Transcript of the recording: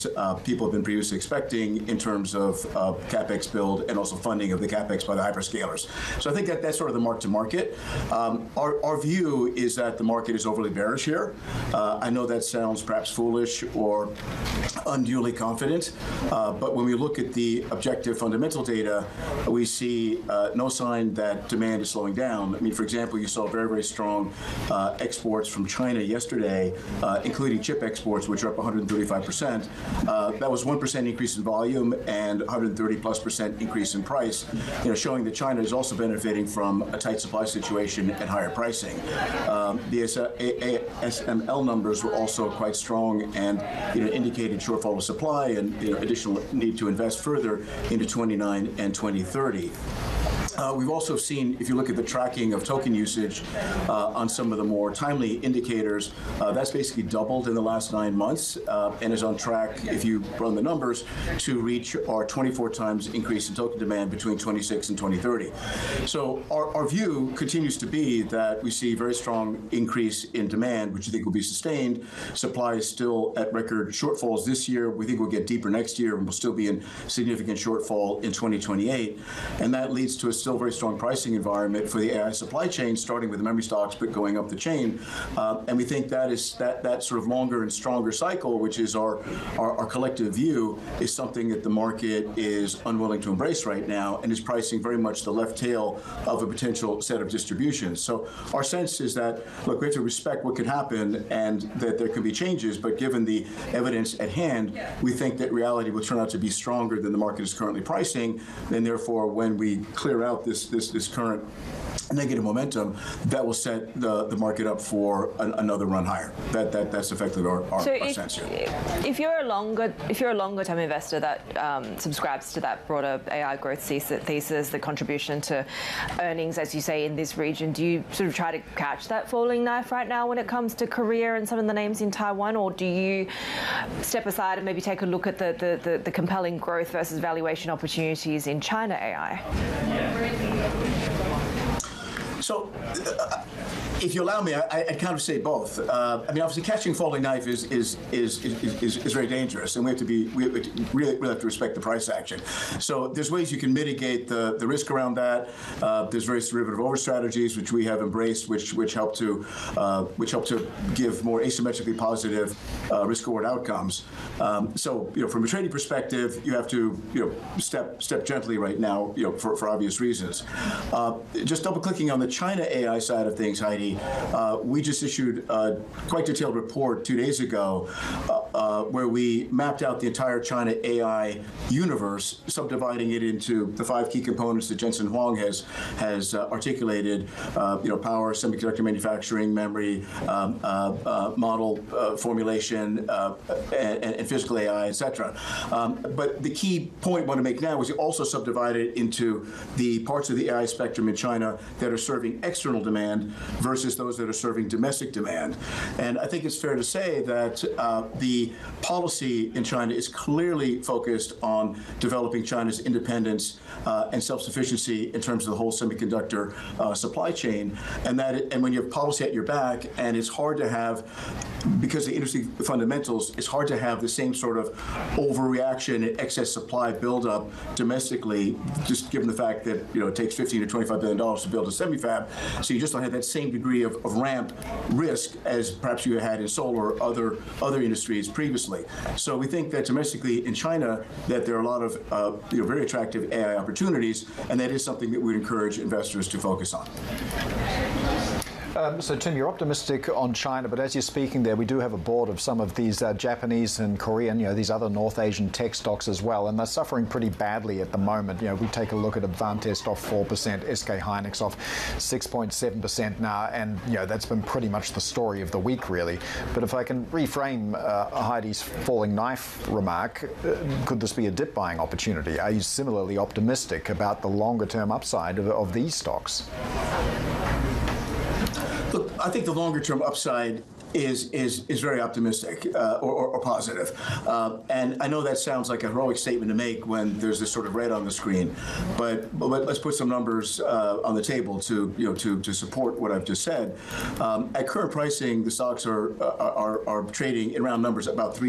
people have been previously expecting in terms of CapEx build and also funding of the CapEx by the hyperscalers. So I think that's sort of the mark to market. Our view is that the market is overly bearish here. I know that sounds perhaps foolish or unduly confident, but when we look at the objective fundamental data, we see no sign that demand is slowing down. I mean, for example, you saw very, very strong exports from China yesterday, including chip exports, which are up 135%. That was 1% increase in volume and 130+% increase in price, showing that China is also benefiting from a tight supply situation and higher pricing. The ASML numbers were also quite strong and indicated shortfall of supply and additional need to invest further into 29 and 2030. We've also seen, if you look at the tracking of token usage on some of the more timely indicators, that's basically doubled in the last 9 months and is on track, if you run the numbers, to reach our 24 times increase in token demand between 26 and 2030. So our view continues to be that we see very strong increase in demand, which we think will be sustained. Supply is still at record shortfalls this year. We think we'll get deeper next year and we'll still be in significant shortfall in 2028. And that leads to a still very strong pricing environment for the AI supply chain, starting with the memory stocks, but going up the chain. And we think that is that sort of longer and stronger cycle, which is our collective view, is something that the market is unwilling to embrace right now and is pricing very much the left tail of a potential set of distributions. So our sense is that, look, we have to respect what could happen and that there could be changes, but given the evidence at hand, we think that reality will turn out to be stronger than the market is currently pricing, and therefore when we clear out this current negative momentum, that will set the market up for another run higher. That's effectively our sense here. If you're a longer term investor that subscribes to that broader AI growth thesis, the contribution to earnings, as you say, in this region, do you sort of try to catch that falling knife right now when it comes to Korea and some of the names in Taiwan, or do you step aside and maybe take a look at the compelling growth versus valuation opportunities in China AI? So, if you allow me, I'd kind of say both. I mean, obviously, catching falling knife is very dangerous, and we really have to respect the price action. So, there's ways you can mitigate the risk around that. There's various derivative over strategies which we have embraced, which help to give more asymmetrically positive risk-reward outcomes. So, from a trading perspective, you have to step gently right now, for obvious reasons. Just double-clicking on the China AI side of things, Heidi, we just issued a quite detailed report 2 days ago where we mapped out the entire China AI universe, subdividing it into the 5 key components that Jensen Huang has articulated: power, semiconductor manufacturing, memory, model formulation, and physical AI, etc. But the key point I want to make now is you also subdivided it into the parts of the AI spectrum in China that are serving external demand versus those that are serving domestic demand. And I think it's fair to say that the policy in China is clearly focused on developing China's independence and self-sufficiency in terms of the whole semiconductor supply chain. And when you have policy at your back, and it's hard to have, because of the industry fundamentals, it's hard to have the same sort of overreaction and excess supply buildup domestically, just given the fact that it takes $15 to $25 billion to build a semi-fab. So you just don't have that same degree of ramp risk as perhaps you had in solar or other industries previously. So we think that domestically in China that there are a lot of very attractive AI opportunities, and that is something that we'd encourage investors to focus on. So, Tim, you're optimistic on China, but as you're speaking there, we do have a board of some of these Japanese and Korean, these other North Asian tech stocks as well, and they're suffering pretty badly at the moment. We take a look at Advantest off 4%, SK Hynix off 6.7% now, and that's been pretty much the story of the week, really. But if I can reframe Heidi's falling knife remark, could this be a dip buying opportunity? Are you similarly optimistic about the longer-term upside of these stocks? Look, I think the longer-term upside is very optimistic or positive. And I know that sounds like a heroic statement to make when there's this sort of red on the screen, but let's put some numbers on the table to support what I've just said. At current pricing, the stocks are trading in round numbers about 3